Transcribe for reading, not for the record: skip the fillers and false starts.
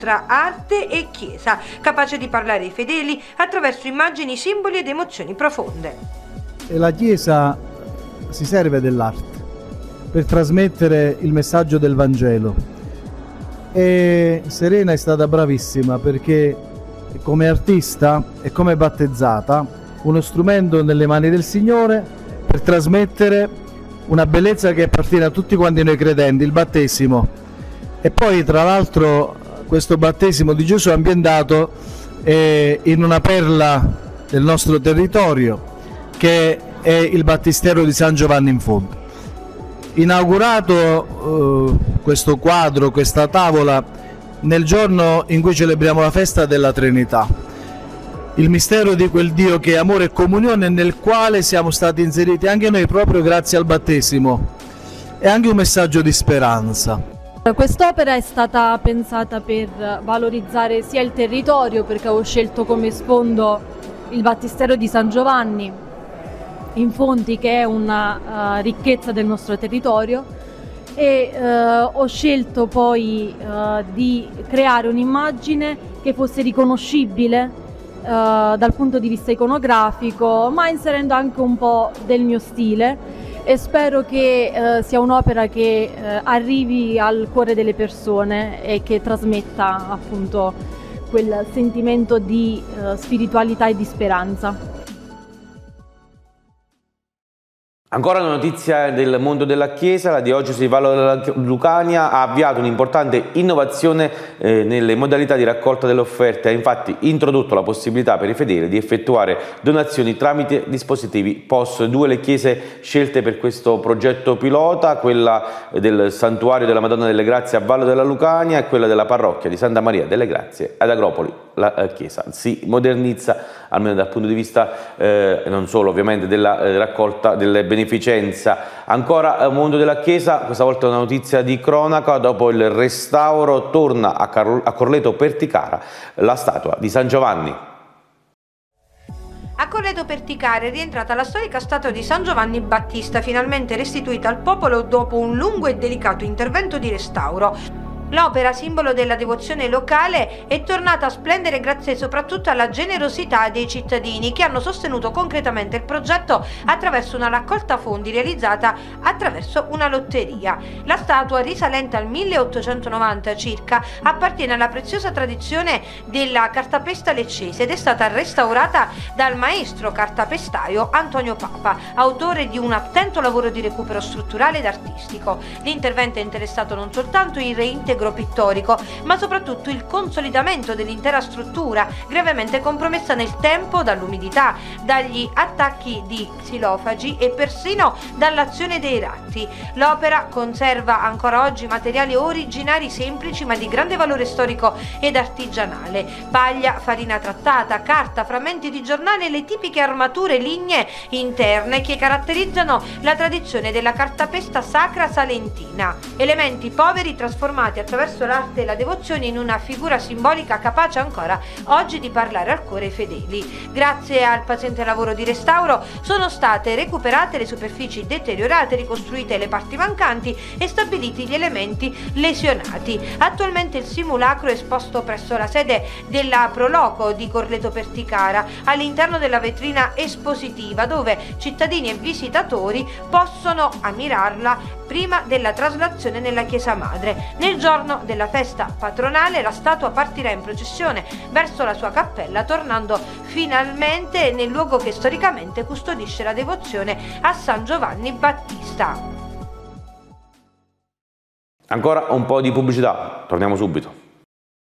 tra arte e chiesa, capace di parlare ai fedeli attraverso immagini, simboli ed emozioni profonde. E la chiesa si serve dell'arte per trasmettere il messaggio del Vangelo, e Serena è stata bravissima perché come artista e come battezzata uno strumento nelle mani del Signore per trasmettere una bellezza che appartiene a tutti quanti noi credenti, il battesimo. E poi tra l'altro questo battesimo di Gesù è ambientato in una perla del nostro territorio, che è il battistero di San Giovanni in Fonte. Inaugurato questo quadro, questa tavola, nel giorno in cui celebriamo la festa della Trinità, il mistero di quel Dio che è amore e comunione, nel quale siamo stati inseriti anche noi proprio grazie al battesimo, è anche un messaggio di speranza. Quest'opera è stata pensata per valorizzare sia il territorio, perché ho scelto come sfondo il battistero di San Giovanni in Fonti, che è una ricchezza del nostro territorio, e ho scelto poi di creare un'immagine che fosse riconoscibile dal punto di vista iconografico, ma inserendo anche un po' del mio stile, e spero che sia un'opera che arrivi al cuore delle persone e che trasmetta appunto quel sentimento di spiritualità e di speranza. Ancora una notizia del mondo della Chiesa, la Diocesi di Vallo della Lucania ha avviato un'importante innovazione nelle modalità di raccolta delle offerte, ha infatti introdotto la possibilità per i fedeli di effettuare donazioni tramite dispositivi POS. Due le chiese scelte per questo progetto pilota, quella del Santuario della Madonna delle Grazie a Vallo della Lucania e quella della Parrocchia di Santa Maria delle Grazie ad Agropoli. La Chiesa si modernizza, almeno dal punto di vista non solo ovviamente della raccolta delle beneficenza. Ancora mondo della Chiesa, questa volta una notizia di cronaca: dopo il restauro torna a Corleto Perticara la statua di San Giovanni. A Corleto Perticara è rientrata la storica statua di San Giovanni Battista, finalmente restituita al popolo dopo un lungo e delicato intervento di restauro. L'opera, simbolo della devozione locale, è tornata a splendere grazie soprattutto alla generosità dei cittadini che hanno sostenuto concretamente il progetto attraverso una raccolta fondi realizzata attraverso una lotteria. La statua, risalente al 1890 circa, appartiene alla preziosa tradizione della cartapesta leccese ed è stata restaurata dal maestro cartapestaio Antonio Papa, autore di un attento lavoro di recupero strutturale ed artistico. L'intervento è interessato non soltanto il reintegro pittorico, ma soprattutto il consolidamento dell'intera struttura, gravemente compromessa nel tempo dall'umidità, dagli attacchi di xilofagi e persino dall'azione dei ratti. L'opera conserva ancora oggi materiali originari semplici ma di grande valore storico ed artigianale: paglia, farina trattata, carta, frammenti di giornale e le tipiche armature lignee interne che caratterizzano la tradizione della cartapesta sacra salentina. Elementi poveri trasformati attraverso l'arte e la devozione in una figura simbolica capace ancora oggi di parlare al cuore ai fedeli. Grazie al paziente lavoro di restauro sono state recuperate le superfici deteriorate, ricostruite le parti mancanti e stabiliti gli elementi lesionati. Attualmente il simulacro è esposto presso la sede della Proloco di Corleto Perticara, all'interno della vetrina espositiva, dove cittadini e visitatori possono ammirarla prima della traslazione nella chiesa madre. Nel giorno della festa patronale la statua partirà in processione verso la sua cappella, tornando finalmente nel luogo che storicamente custodisce la devozione a San Giovanni Battista. Ancora un po' di pubblicità, torniamo subito.